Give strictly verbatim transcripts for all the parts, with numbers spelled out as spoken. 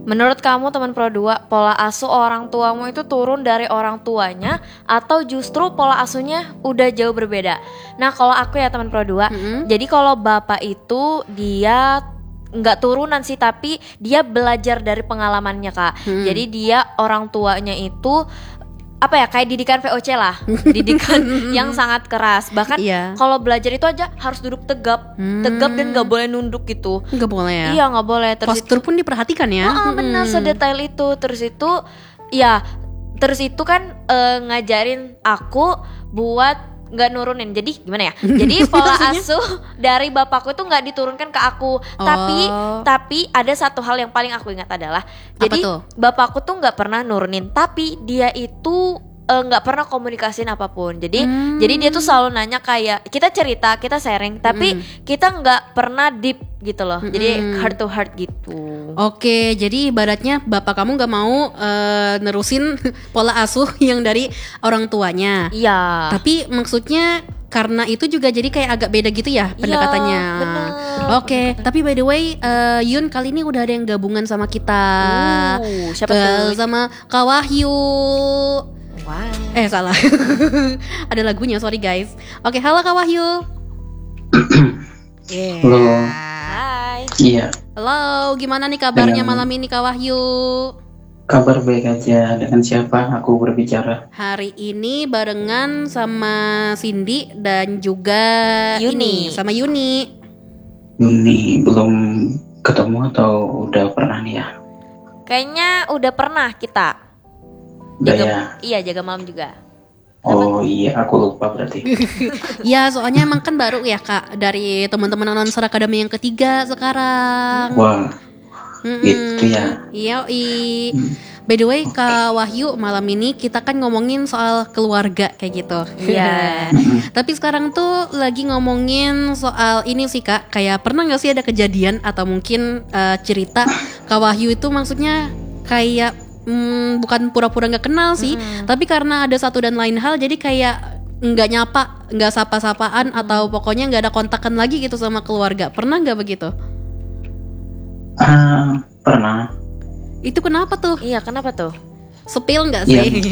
Menurut kamu teman Pro dua, pola asuh orang tuamu itu turun dari orang tuanya atau justru pola asuhnya udah jauh berbeda? Nah kalau aku ya teman Pro dua, Mm-hmm. jadi kalau bapak itu dia nggak turunan sih, tapi dia belajar dari pengalamannya kak. Hmm. Jadi dia orang tuanya itu apa ya, kayak didikan V O C lah, didikan yang sangat keras. Bahkan Iya. kalau belajar itu aja harus duduk tegap, Hmm. tegap dan nggak boleh nunduk gitu. Nggak boleh ya? Iya nggak boleh. Terus Postur itu, pun diperhatikan ya? ah, benar sedetail itu. Terus itu, ya terus itu kan eh, ngajarin aku buat nggak nurunin. Jadi gimana ya? Jadi pola asuh dari bapakku itu nggak diturunkan ke aku. Tapi Oh. tapi ada satu hal yang paling aku ingat adalah, Apa jadi tuh? bapakku tuh nggak pernah nurunin, tapi dia itu eh, nggak pernah komunikasiin apapun. Jadi Hmm. jadi dia tuh selalu nanya, kayak kita cerita, kita sharing, tapi Hmm. kita nggak pernah deep gitu loh. Jadi Hmm. heart to heart gitu. Oke, jadi ibaratnya bapak kamu nggak mau eh, nerusin pola asuh yang dari orang tuanya. Iya. Tapi maksudnya karena itu juga jadi kayak agak beda gitu ya pendekatannya. Iya, bener. Oke, tapi by the way, eh, Yun kali ini udah ada yang gabungan sama kita. Uh, siapa Eh, tuh? sama Kak Wahyu. Wow. Eh salah. Ada lagunya, sorry guys. Oke, halo Kak Wahyu. Yeah. Halo. Hai. Iya, Halo, gimana nih kabarnya Dengan- malam ini Kak Wahyu? kabar baik aja. Dengan siapa aku berbicara? Hari ini barengan sama Cindy dan juga Yuni. ini sama Yuni. Ini belum ketemu atau udah pernah nih ya? Kayaknya udah pernah kita. Udah Jaga- ya? Iya, jaga malam juga. Oh iya, aku lupa berarti. Ya, soalnya emang kan baru ya Kak dari teman-teman announcer akademi yang ketiga sekarang. Wah, Mm-mm. gitu ya. Yoi. Hmm. By the way Kak Wahyu, malam ini kita kan ngomongin soal keluarga kayak gitu. Iya. Tapi sekarang tuh lagi ngomongin soal ini sih Kak. Kayak pernah gak sih ada kejadian atau mungkin eh, cerita Kak Wahyu itu maksudnya kayak hmm, bukan pura-pura gak kenal sih, tapi karena ada satu dan lain hal jadi kayak nggak nyapa, nggak sapa-sapaan atau pokoknya nggak ada kontakan lagi gitu sama keluarga. Pernah nggak begitu? Ah, pernah. Itu kenapa tuh? Iya, kenapa tuh? Sepil nggak Iya. sih?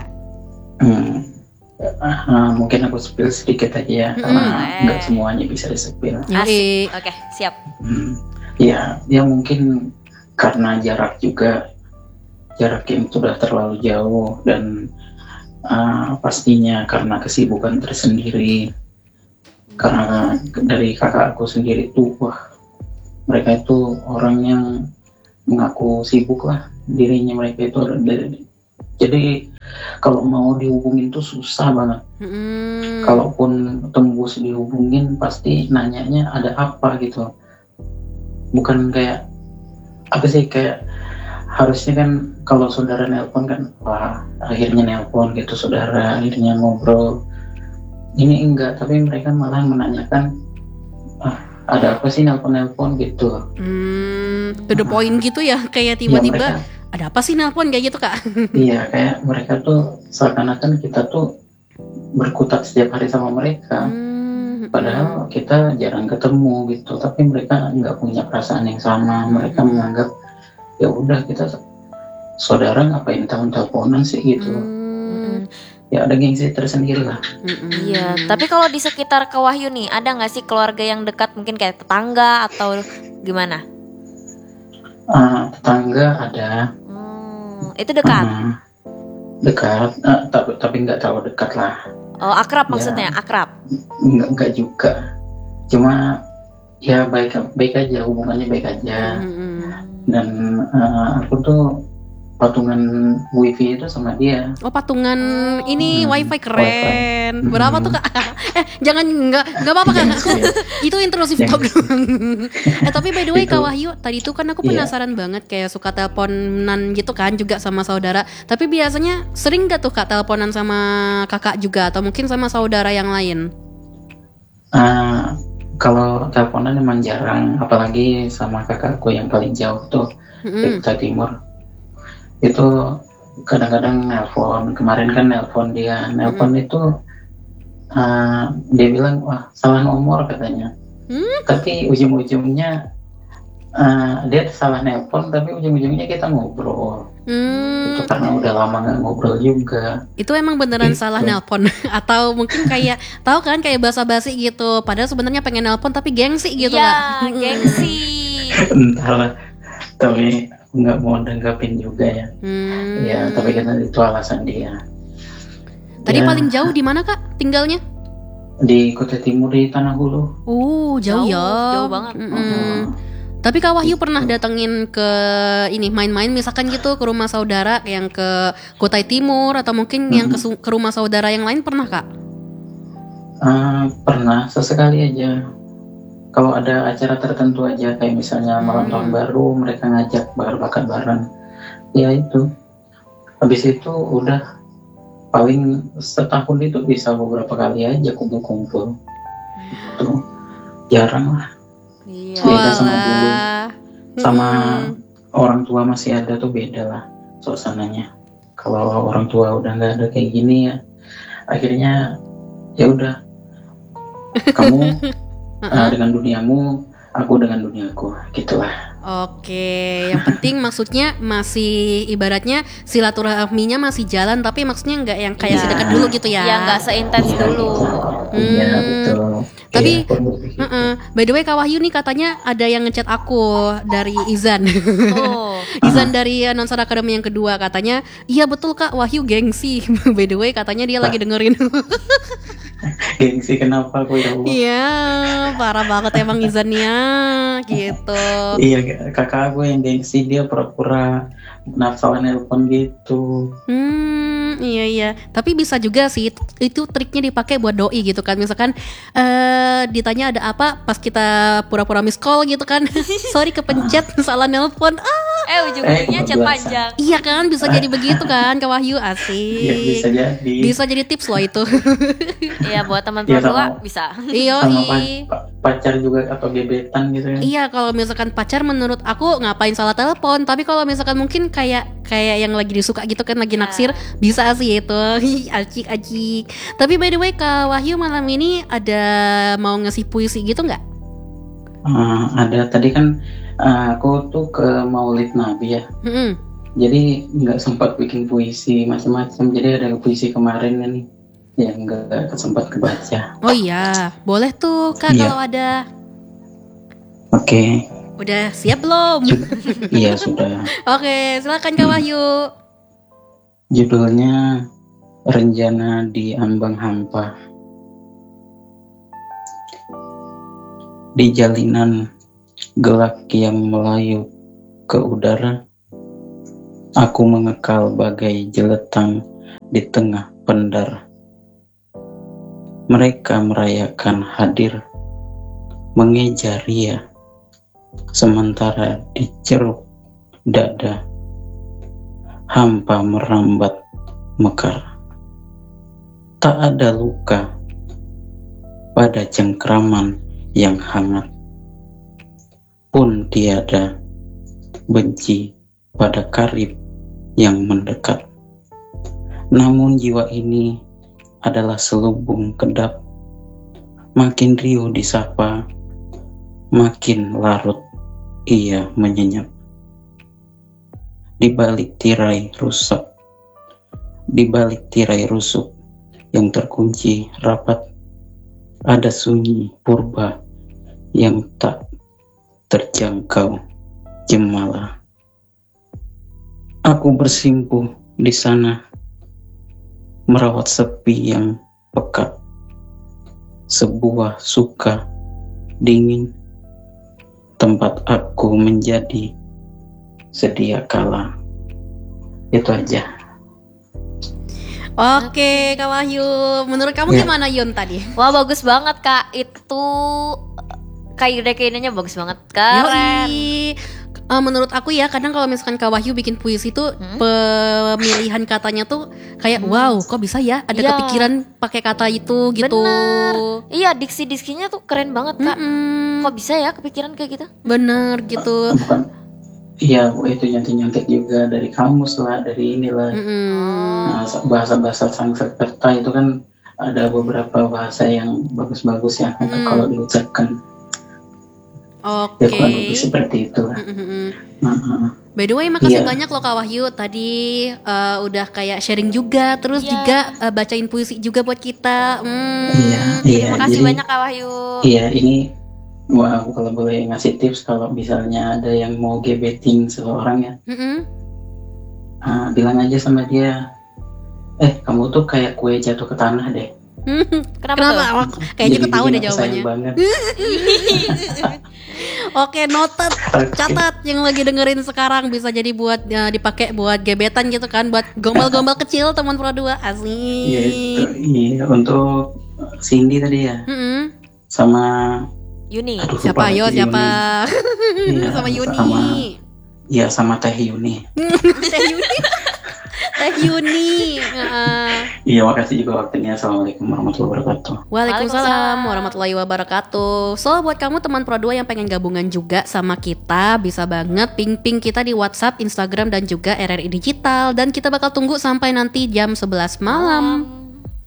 Hmm. Ah, mungkin aku spill sedikit aja ya, karena Hmm. nggak semuanya bisa disepil. Yoi. Oke, siap. Hmm. Ya, ya mungkin karena jarak juga, jarak yang sudah terlalu jauh dan uh, pastinya karena kesibukan tersendiri. Karena dari kakak aku sendiri tuh, wah, mereka itu orang yang mengaku sibuk lah, dirinya mereka itu dari- jadi kalau mau dihubungin tuh susah banget. Mm-mm. Kalaupun tembus dihubungin pasti nanyanya ada apa gitu, bukan kayak apa sih, kayak harusnya kan kalau saudara nelpon kan, wah akhirnya nelpon gitu, saudara akhirnya ngobrol. Ini enggak, tapi mereka malah menanyakan, ah ada apa sih nelpon-nelpon gitu. Hmm, to the point gitu ya, kayak Ya, tiba-tiba mereka, ada apa sih nelpon kayak gitu Kak? iya kayak mereka tuh seakan-akan kita tuh berkutat setiap hari sama mereka. Hmm, Padahal kita jarang ketemu gitu, tapi mereka nggak punya perasaan yang sama. Mereka menganggap ya udah kita saudara, ngapain tahun-tahunan sih gitu. hmm, Ya ada gengsi tersendiri lah. mm-mm. Iya, tapi kalau di sekitar Kak Wahyu nih, ada nggak sih keluarga yang dekat, mungkin kayak tetangga atau gimana? Ah, tetangga ada. Hmm, itu dekat. ah, dekat, ah, tapi tapi nggak terlalu dekat lah. Oh, akrab Ya. maksudnya, akrab. Nggak nggak juga. Cuma ya baik baik aja, hubungannya baik aja. Mm-mm. Dan ah, aku tuh patungan wifi itu sama dia. Oh patungan ini Hmm, wifi keren. wifi. Berapa Hmm. tuh Kak? Eh jangan nggak nggak apa-apa Kak. Jangan sih. Itu intrusive Jangan talk doang. Eh tapi by the way Itu. Kak Wahyu, tadi tuh kan aku Iya. penasaran banget kayak suka teleponan gitu kan juga sama saudara. Tapi biasanya sering gak tuh Kak teleponan sama kakak juga atau mungkin sama saudara yang lain? Ah, kalau teleponan emang jarang, apalagi sama kakakku yang paling jauh tuh di Mm-mm. Kutai Timur. Itu kadang-kadang nelpon. Kemarin kan nelpon dia, nelpon itu ah, dia bilang wah salah nomor katanya. Hmm? Tapi ujung-ujungnya Eh, dia salah nelpon tapi ujung-ujungnya kita ngobrol. Hmm, Itu karena udah lama nggak ngobrol juga. itu emang beneran Gitu. salah nelpon atau mungkin kayak tahu kan kayak basa-basi gitu. Padahal sebenarnya pengen nelpon tapi gengsi gitu Iya, Kak. gengsi. Entahlah, tapi aku nggak mau nanggapin juga ya. Hmm. Ya, tapi kan itu alasan dia. Tadi Ya, paling jauh di mana Kak tinggalnya? di Kutai Timur di Tanah Hulu. Oh, jauh, Jauh, ya. jauh banget. Mm-mm. Mm. Tapi Kak Wahyu pernah datengin ke ini main-main misalkan gitu ke rumah saudara yang ke Kutai Timur atau mungkin yang ke, su- ke rumah saudara yang lain pernah Kak? Ah, pernah sesekali aja. Kalau ada acara tertentu aja kayak misalnya malam tahun baru mereka ngajak bakar-bakar bareng. Ya itu. Habis itu udah paling setahun itu bisa beberapa kali aja kumpul-kumpul. Tuh jarang lah. Iya. Beda sama dulu. Walah. Sama Mm-mm. orang tua masih ada tuh beda lah suasananya. Kalau orang tua udah nggak ada kayak gini ya, akhirnya ya udah kamu uh, dengan duniamu, aku dengan duniaku, gitulah. Oke, yang penting maksudnya masih ibaratnya silaturahminya masih jalan tapi maksudnya nggak yang kayak Iya. sedekat dulu gitu ya. Iya, nggak seintens Iya, dulu. Iya Hmm. betul. Tapi- Iya, aku begitu. Heeh. By the way Kak Wahyu nih katanya ada yang ngechat aku dari Izan. Oh, Izan dari uh, Nonsar Academy yang kedua katanya, iya betul Kak Wahyu gengsi. By the way katanya dia lagi dengerin. Gengsi kenapa aku ya Allah? Iya, parah banget emang Izannya gitu. Iya, kakak aku yang gengsi dia pura-pura nafsalan nelpon gitu. Hmm, iya iya. Tapi bisa juga sih itu triknya dipakai buat doi gitu kan. Misalkan eh ditanya ada apa pas kita pura-pura miss call gitu kan. Sorry kepencet salah nelpon. Ah, eh ujung-ujungnya Eh, chat kebablasan. panjang. iya kan bisa jadi begitu kan Kak Wahyu Iya asik. bisa jadi. Bisa jadi tips loh itu. Iya, buat teman Iya, berdua sama- bisa. Iya. Sama pa- pa- pacar juga atau gebetan gitu ya. Iya, kalau misalkan pacar menurut aku ngapain salah telepon, tapi kalau misalkan mungkin kayak kayak yang lagi disuka gitu kan lagi naksir, bisa sih itu. Hi, acik-acik. Tapi by the way Kak Wahyu malam ini ada mau ngasih puisi gitu nggak? Uh, ada tadi kan uh, aku tuh ke Maulid Nabi ya. Mm-mm. Jadi nggak sempat bikin puisi macam-macam. Jadi ada puisi kemarin nih yang nggak sempat kebaca. Oh iya, boleh tuh Kak Iya. kalau ada. Oke, Udah siap belum? iya sudah. Oke, silakan Kak Wahyu. Judulnya Renjana di Ambang Hampa. Di jalinan gelak yang melayuk ke udara, aku mengekal bagai jeletang di tengah pendar. Mereka merayakan hadir, mengejar ria, sementara di ceruk dada, hampa merambat mekar. Tak ada luka pada cengkraman yang hangat, pun tiada benci pada karib yang mendekat. Namun jiwa ini adalah selubung kedap, makin riuh disapa, makin larut ia menyenyap. Di balik tirai rusak, di balik tirai rusuk yang terkunci rapat, ada sunyi purba yang tak terjangkau jemala. Aku bersimpuh di sana, merawat sepi yang pekat, sebuah suka dingin, tempat aku menjadi sedia kala. Itu aja. Oke, Kak Wahyu. Menurut kamu Ya. gimana Yun tadi? Wah, bagus banget Kak. Itu kayak kayaknya bagus banget. Keren. Yoi. Eh, menurut aku ya kadang kalau misalkan Kak Wahyu bikin puisi tuh Hmm? pemilihan katanya tuh kayak wow kok bisa ya ada Iya. kepikiran pakai kata itu gitu. Bener. Iya, diksi-diksinya tuh keren banget Kak. Mm-mm. Kok bisa ya kepikiran kayak gitu? Bener gitu. Bukan, iya itu nyontek-nyontek juga dari kamus lah, dari inilah. Mm-mm. Nah, bahasa-bahasa Sanskerta itu kan ada beberapa bahasa yang bagus-bagus ya Mm. kalau diucapkan. Oke. Ya kurang lebih seperti itu lah. Mm-mm. Heeh. By the way, makasih Iya. banyak loh Kak Wahyu. Tadi eh, udah kayak sharing juga, terus Iya. juga eh, bacain puisi juga buat kita. Hmm. Iya, iya. Terima kasih Jadi, banyak Kak Wahyu. iya ini, wah aku kalau boleh ngasih tips kalau misalnya ada yang mau gebetin seseorang ya, Mm-mm. ah, bilang aja sama dia, eh kamu tuh kayak kue jatuh ke tanah deh. Kenapa, Kenapa? tuh? Oh, kayaknya Jadi aku tahu bikin deh aku jawabannya. sayang banget. Oke, noted. Oke. Catat yang lagi dengerin sekarang bisa jadi buat ya, dipakai buat gebetan gitu kan, buat gombal-gombal kecil teman Pro dua. Asik. Iya itu, iya untuk Cindy tadi ya, Mm-mm. sama Yuni. aduh, lupa Siapa yo lagi siapa? Iya, Sama Yuni. sama- Iya sama Teh Yuni. Teh Yuni. Teh Yuni. Heeh. Iya makasih juga waktunya. Assalamualaikum warahmatullahi wabarakatuh. Waalaikumsalam Waalaikumsalam. warahmatullahi wabarakatuh. So buat kamu teman Pro dua yang pengen gabungan juga sama kita, bisa banget ping-ping kita di WhatsApp, Instagram dan juga R R I Digital, dan kita bakal tunggu sampai nanti jam sebelas malam.